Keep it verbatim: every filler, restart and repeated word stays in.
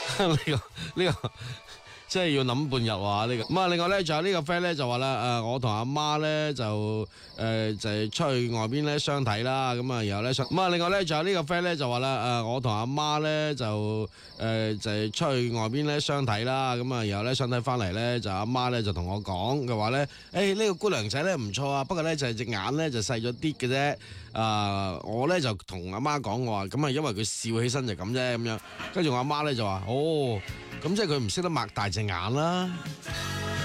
呢個呢個。即係要諗半日話呢個，咁啊另外咧就有呢個 friend 咧就話啦，誒我同阿媽咧就誒就係出去外邊咧相睇啦，咁啊然後咧咁啊另外咧就有呢個 friend 咧就話啦，誒我同阿媽咧就誒就係出去外邊咧相睇啦，咁啊然後咧相睇翻嚟咧就阿媽咧就同我講嘅話咧，誒呢個姑娘仔咧唔錯啊，不過咧就係隻眼咧就細咗啲嘅啫，啊我咧就同阿媽講我話，咁啊因為佢笑起身就咁啫咁樣，跟住我阿媽咧就話，哦。咁即係佢唔識得擘大隻眼啦。